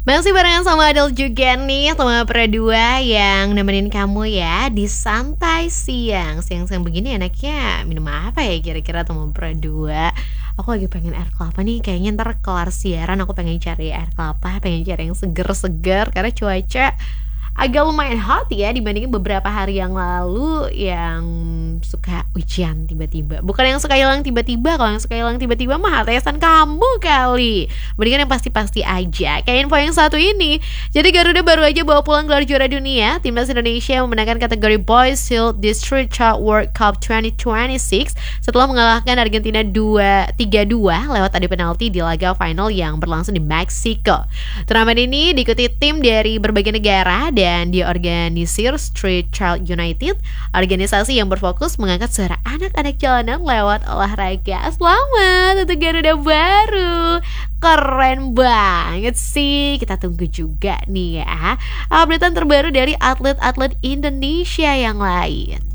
Masih barengan sama Adel juga nih, sama Pra 2 yang nemenin kamu ya di santai siang. Siang-siang begini enaknya minum apa ya kira-kira sama Pra 2? Aku lagi pengen air kelapa nih, kayaknya ntar kelar siaran aku pengen cari air kelapa, pengen cari yang seger-seger karena cuaca agak lumayan hot ya dibandingin beberapa hari yang lalu yang suka hujan tiba-tiba. Bukan yang suka hilang tiba-tiba, kalau yang suka hilang tiba-tiba mah atasan kamu kali. Mendingan yang pasti-pasti aja. Kayak info yang satu ini. Jadi Garuda baru aja bawa pulang gelar juara dunia. Timnas Indonesia memenangkan kategori Boys Field District Child World Cup 2026 setelah mengalahkan Argentina 3-2 lewat adu penalti di laga final yang berlangsung di Meksiko. Turnamen ini diikuti tim dari berbagai negara dan diorganisir Street Child United, organisasi yang berfokus mengangkat suara anak-anak jalanan lewat olahraga. Selamat untuk Garuda baru. Keren banget sih. Kita tunggu juga nih ya updatean terbaru dari atlet-atlet Indonesia yang lain.